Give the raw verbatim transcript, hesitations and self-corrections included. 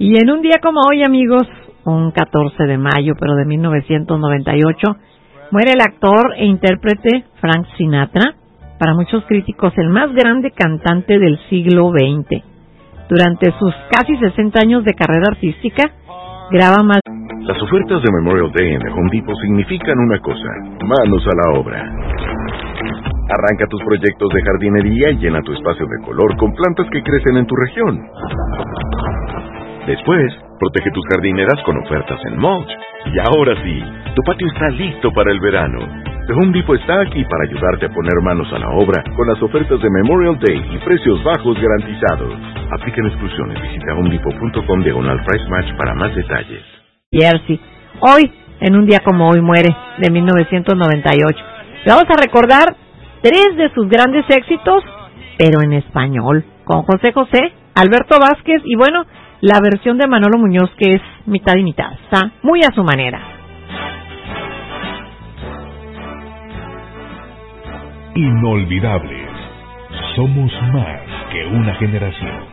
Y en un día como hoy, amigos, un catorce de mayo, pero de mil novecientos noventa y ocho, muere el actor e intérprete Frank Sinatra, para muchos críticos el más grande cantante del siglo veinte. Durante sus casi sesenta años de carrera artística, graba más... Las ofertas de Memorial Day en The Home Depot significan una cosa: manos a la obra. Arranca tus proyectos de jardinería y llena tu espacio de color con plantas que crecen en tu región. Después, protege tus jardineras con ofertas en mulch. Y ahora sí, tu patio está listo para el verano. The Home Depot está aquí para ayudarte a poner manos a la obra con las ofertas de Memorial Day y precios bajos garantizados. Aplican exclusiones. Visita homedepot.com diagonal price match para más detalles. Jersey. Hoy, en un día como hoy, muere, de mil novecientos noventa y ocho. Vamos a recordar tres de sus grandes éxitos, pero en español, con José José, Alberto Vázquez y, bueno, la versión de Manolo Muñoz, que es mitad y mitad, está muy a su manera. Inolvidables. Somos más que una generación.